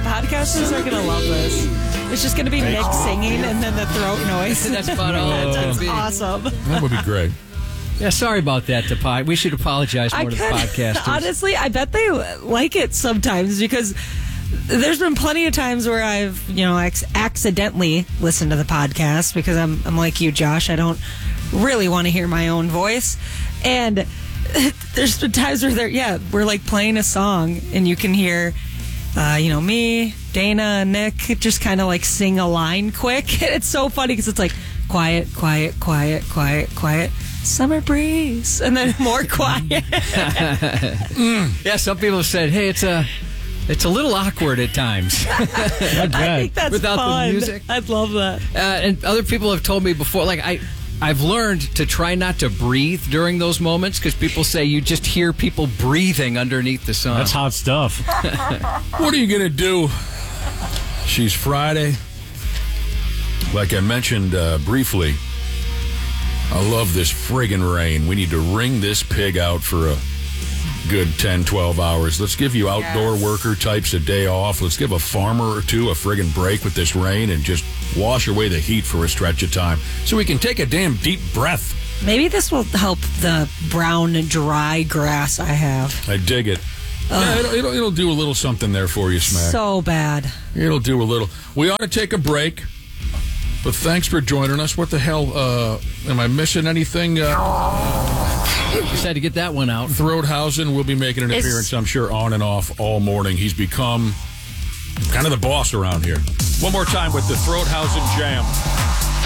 podcasters are going to love this. It's just going to be Nick singing and then the throat noise. That's about all. That's awesome. That would be great. Yeah, sorry about that, to we should apologize more to the podcasters. Honestly, I bet they like it sometimes because there's been plenty of times where I've, accidentally listened to the podcast because I'm like you, Josh. I don't really want to hear my own voice. And there's been times where we're like playing a song and you can hear, me, Dana, and Nick just kind of like sing a line quick. And it's so funny because it's like quiet, quiet, quiet, quiet, quiet. Summer breeze, and then more quiet. Yeah, some people have said, "Hey, it's a little awkward at times." I think that's without fun. the music. I'd love that. And other people have told me before, like I've learned to try not to breathe during those moments because people say you just hear people breathing underneath the song. That's hot stuff. What are you going to do? She's Friday. Like I mentioned briefly, I love this friggin' rain. We need to wring this pig out for a good 10, 12 hours. Let's give you outdoor worker types a day off. Let's give a farmer or two a friggin' break with this rain and just wash away the heat for a stretch of time so we can take a damn deep breath. Maybe this will help the brown, dry grass I have. I dig it. Yeah, it'll do a little something there for you, Smack. So bad. It'll do a little. We ought to take a break. But thanks for joining us. What the hell? Am I missing anything? Just had to get that one out. Throathausen will be making an appearance, I'm sure, on and off all morning. He's become kind of the boss around here. One more time with the Throathausen Jam.